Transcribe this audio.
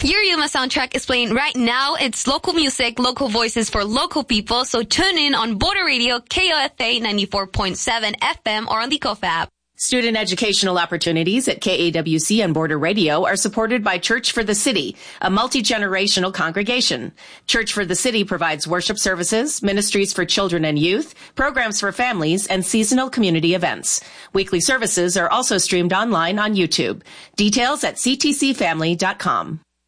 Your Yuma soundtrack is playing right now. It's local music, local voices for local people. So tune in on Border Radio, KOFA 94.7 FM or on the KOFA app. Student educational opportunities at KAWC and Border Radio are supported by Church for the City, a multi-generational congregation. Church for the City provides worship services, ministries for children and youth, programs for families, and seasonal community events. Weekly services are also streamed online on YouTube. Details at ctcfamily.com.